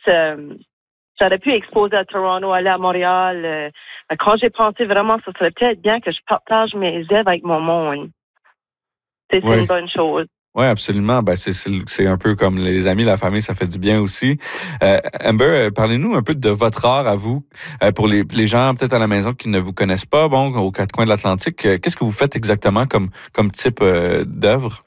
j'aurais pu exposer à Toronto, aller à Montréal. Quand j'ai pensé vraiment, ça serait peut-être bien que je partage mes œuvres avec mon monde. C'est une bonne chose. Oui, absolument. Ben, c'est un peu comme les amis, la famille, ça fait du bien aussi. Amber, parlez-nous un peu de votre art à vous. Pour les gens peut-être à la maison qui ne vous connaissent pas, bon, aux quatre coins de l'Atlantique, qu'est-ce que vous faites exactement comme type d'œuvre?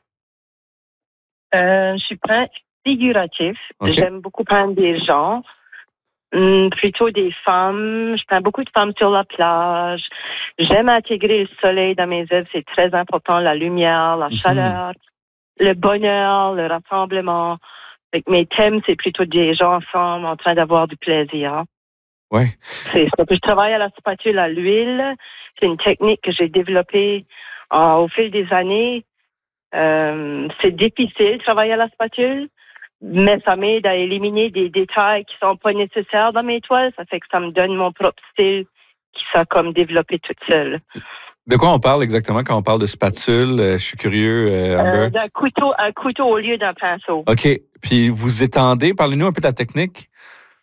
Je suis peintre figuratif. Okay. J'aime beaucoup peindre des gens. Plutôt des femmes. Je peins beaucoup de femmes sur la plage. J'aime intégrer le soleil dans mes œuvres. C'est très important. La lumière, la chaleur, le bonheur, le rassemblement. Avec mes thèmes, c'est plutôt des gens ensemble en train d'avoir du plaisir. Oui. C'est ça. Je travaille à la spatule à l'huile. C'est une technique que j'ai développée au fil des années. C'est difficile de travailler à la spatule, mais ça m'aide à éliminer des détails qui sont pas nécessaires dans mes toiles. Ça fait que ça me donne mon propre style qui s'est comme développé toute seule. De quoi on parle exactement quand on parle de spatule? Je suis curieux, Amber. Un couteau au lieu d'un pinceau. OK. Puis vous étendez, parlez-nous un peu de la technique.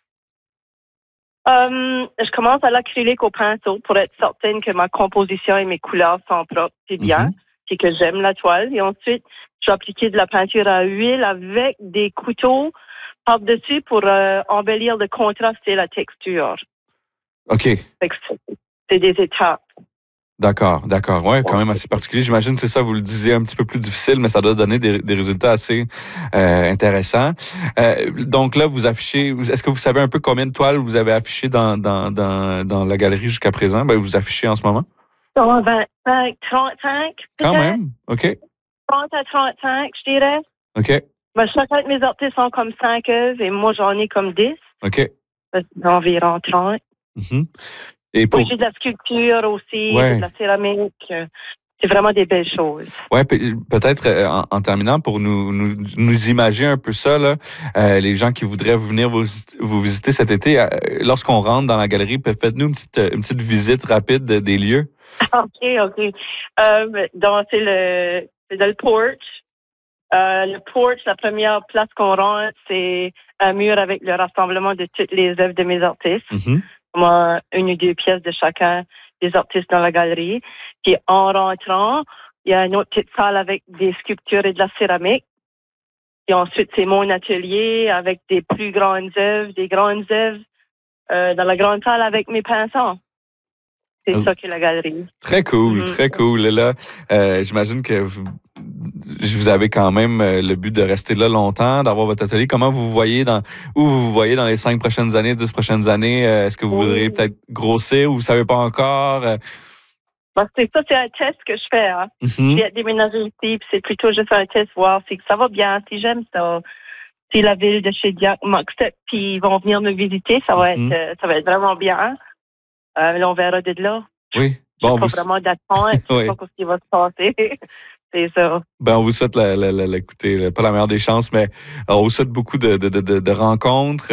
Je commence à l'acrylique au pinceau pour être certaine que ma composition et mes couleurs sont propres et bien, et que j'aime la toile. Et ensuite, je vais appliquer de la peinture à huile avec des couteaux par-dessus pour embellir le contraste et la texture. OK. C'est des étapes. D'accord. Ouais, quand même assez particulier. J'imagine que c'est ça, vous le disiez, un petit peu plus difficile, mais ça doit donner des résultats assez intéressants. Donc là, vous affichez, est-ce que vous savez un peu combien de toiles vous avez affichées dans la galerie jusqu'à présent? Ben, vous affichez en ce moment? 25, 35. Quand même? OK. 30 à 35, je dirais. OK. Ben, chacun de mes artistes sont comme 5 œuvres et moi, j'en ai comme 10. OK. Environ 30. Et pour... J'ai de la sculpture aussi, de la céramique. C'est vraiment des belles choses. Oui, peut-être en terminant, pour nous imaginer un peu ça, là, les gens qui voudraient venir vous visiter cet été, lorsqu'on rentre dans la galerie, faites-nous une petite visite rapide des lieux. OK. Donc, c'est dans le porch. Le porch, la première place qu'on rentre, c'est un mur avec le rassemblement de toutes les œuvres de mes artistes. Moi, 1 ou 2 pièces de chacun des artistes dans la galerie. Puis en rentrant, il y a une autre petite salle avec des sculptures et de la céramique. Et ensuite, c'est mon atelier avec des plus grandes œuvres, des grandes œuvres dans la grande salle avec mes pinceaux. C'est ça qu'est la galerie. Très cool, très cool. Et là, j'imagine que vous avez quand même le but de rester là longtemps, d'avoir votre atelier. Comment vous voyez où vous voyez dans les 5 prochaines années, 10 prochaines années? Est-ce que vous voudriez peut-être grossir ou vous ne savez pas encore? C'est un test que je fais. Hein. Je viens déménager ici, puis c'est plutôt juste un test, voir si ça va bien, si j'aime ça. Si la ville de Shediac m'accepte, puis ils vont venir me visiter, ça va être vraiment bien. Là, on verra de là. Oui. Bon, pas vraiment d'attente. Je ne sais pas ce qui va se passer. C'est ça. Ben, on vous souhaite, écoutez, pas la meilleure des chances, mais on vous souhaite beaucoup de rencontres,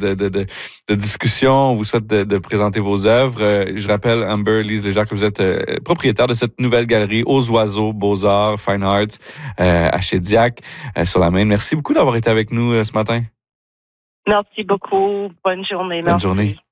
de discussions. On vous souhaite de présenter vos œuvres. Je rappelle, Amber Lise Léger, que vous êtes propriétaire de cette nouvelle galerie Aux Oiseaux, Beaux-Arts, Fine Arts, à Shediac, sur la Maine. Merci beaucoup d'avoir été avec nous ce matin. Merci beaucoup. Bonne journée. Bonne journée.